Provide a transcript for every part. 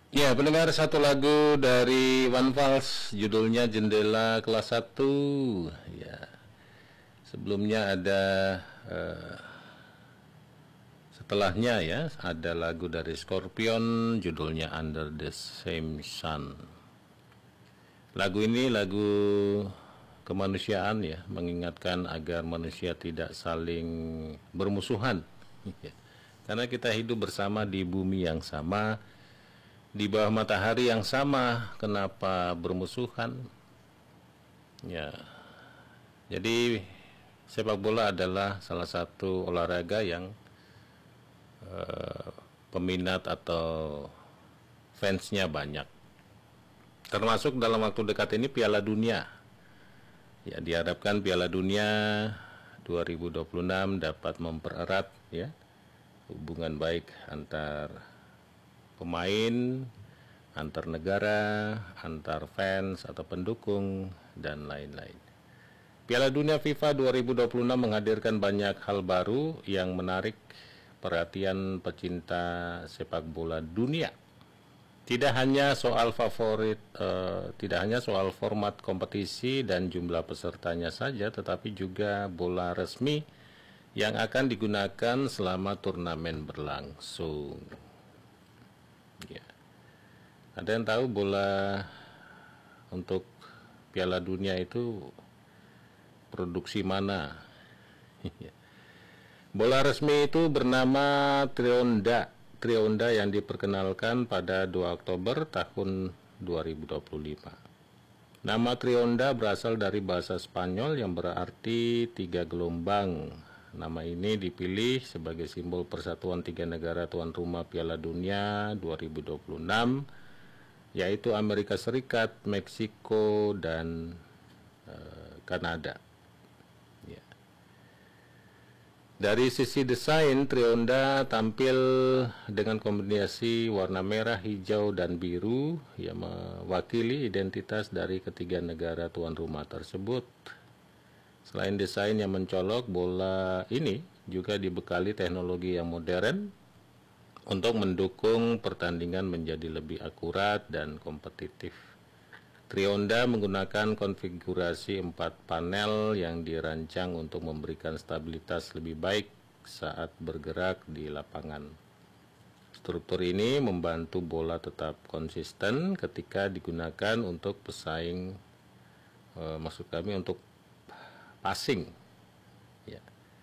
Ya, pendengar, satu lagu dari One Vals, judulnya Jendela Kelas 1. Ya, sebelumnya ada setelahnya ya, ada lagu dari Scorpion, judulnya Under the Same Sun. Lagu ini lagu kemanusiaan ya, mengingatkan agar manusia tidak saling bermusuhan. Karena kita hidup bersama di bumi yang sama, di bawah matahari yang sama, kenapa bermusuhan? Ya, jadi sepak bola adalah salah satu olahraga yang peminat atau fansnya banyak. Termasuk dalam waktu dekat ini Piala Dunia. Ya, diharapkan Piala Dunia 2026 dapat mempererat ya hubungan baik antar pemain, antar negara, antar fans atau pendukung, dan lain-lain. Piala Dunia FIFA 2026 menghadirkan banyak hal baru yang menarik perhatian pecinta sepak bola dunia. Tidak hanya soal tidak hanya soal format kompetisi dan jumlah pesertanya saja, tetapi juga bola resmi yang akan digunakan selama turnamen berlangsung. Ya. Ada yang tahu bola untuk Piala Dunia itu produksi mana? Bola resmi itu bernama Trionda yang diperkenalkan pada 2 Oktober tahun 2025. Nama Trionda berasal dari bahasa Spanyol yang berarti 3 gelombang. Nama ini dipilih sebagai simbol persatuan 3 negara tuan rumah Piala Dunia 2026, yaitu Amerika Serikat, Meksiko, dan Kanada. Ya. Dari sisi desain, Trionda tampil dengan kombinasi warna merah, hijau, dan biru yang mewakili identitas dari ketiga negara tuan rumah tersebut. Selain desain yang mencolok, bola ini juga dibekali teknologi yang modern untuk mendukung pertandingan menjadi lebih akurat dan kompetitif. Trionda menggunakan konfigurasi 4 panel yang dirancang untuk memberikan stabilitas lebih baik saat bergerak di lapangan. Struktur ini membantu bola tetap konsisten ketika digunakan untuk pesaing, untuk passing ya,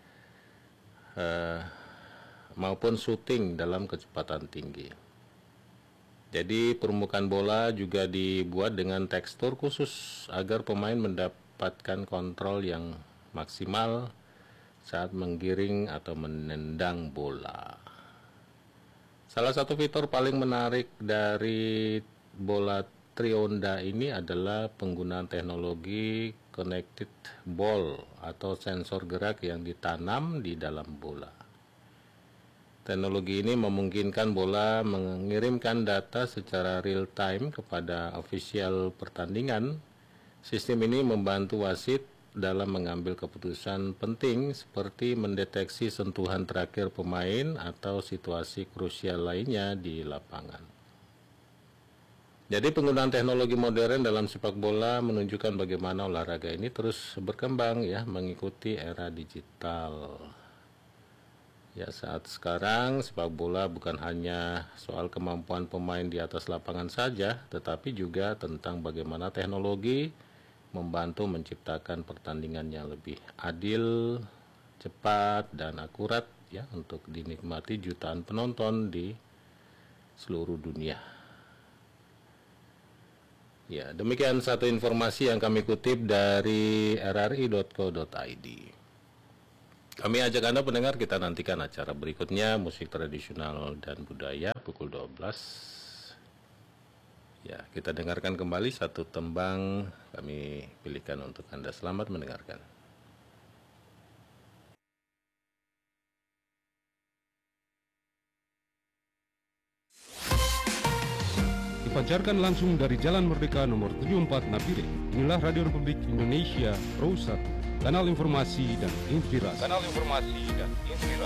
maupun shooting dalam kecepatan tinggi. Jadi permukaan bola juga dibuat dengan tekstur khusus agar pemain mendapatkan kontrol yang maksimal saat menggiring atau menendang bola. Salah satu fitur paling menarik dari bola Trionda ini adalah penggunaan teknologi connected ball atau sensor gerak yang ditanam di dalam bola. Teknologi ini memungkinkan bola mengirimkan data secara real time kepada ofisial pertandingan. Sistem ini membantu wasit dalam mengambil keputusan penting seperti mendeteksi sentuhan terakhir pemain atau situasi krusial lainnya di lapangan. Jadi penggunaan teknologi modern dalam sepak bola menunjukkan bagaimana olahraga ini terus berkembang ya, mengikuti era digital. Ya, saat sekarang sepak bola bukan hanya soal kemampuan pemain di atas lapangan saja, tetapi juga tentang bagaimana teknologi membantu menciptakan pertandingan yang lebih adil, cepat, dan akurat ya untuk dinikmati jutaan penonton di seluruh dunia. Ya, demikian satu informasi yang kami kutip dari rri.co.id. Kami ajak Anda pendengar, kita nantikan acara berikutnya, musik tradisional dan budaya pukul 12. Ya, kita dengarkan kembali satu tembang kami pilihkan untuk Anda. Selamat mendengarkan. Dipancarkan langsung dari Jalan Merdeka nomor 74 Nabire. Inilah Radio Republik Indonesia Pro 1, kanal informasi dan inspirasi.